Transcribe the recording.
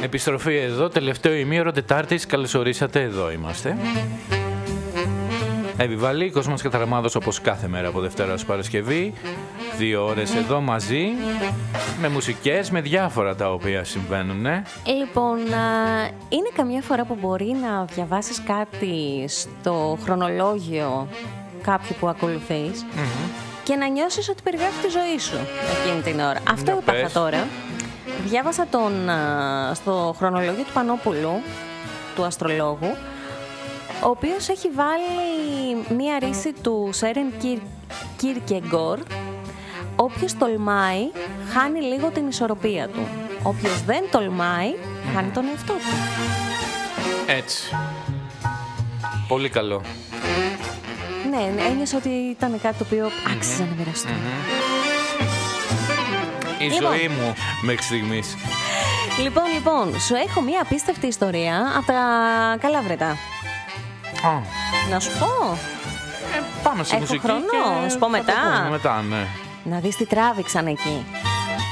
Επιστροφή εδώ, τελευταίο ημίωρο Τετάρτης. Καλώς ορίσατε, εδώ είμαστε. Επιβαλή, Κόσμος Καταραμάδος, όπως κάθε μέρα από Δευτέρα ως Παρασκευή. 2 ώρες εδώ μαζί, με μουσικές, με διάφορα τα οποία συμβαίνουν. Λοιπόν, είναι καμιά φορά που μπορεί να διαβάσεις κάτι στο χρονολόγιο κάποιου που ακολουθείς και να νιώσεις ότι περιγράφει τη ζωή σου εκείνη την ώρα. Αυτό έπαθα τώρα. Διάβασα στο χρονολόγιο του Πανόπουλου, του αστρολόγου, ο οποίος έχει βάλει μία ρίση του Σέρεν Κίρκεγκορ. Όποιος τολμάει, χάνει λίγο την ισορροπία του. Όποιος δεν τολμάει, χάνει τον εαυτό του. Έτσι. Πολύ καλό. Ναι, ένιωσα ότι ήταν κάτι το οποίο άξιζε να μοιραστώ. Η ζωή μου μέχρι στιγμής. Λοιπόν, σου έχω μία απίστευτη ιστορία από τα Καλάβρετα. Να σου πω. Πάμε σε μουσική. Έχω χρόνο, να σου πω μετά. Μετά, ναι. Να δεις τι τράβηξαν εκεί.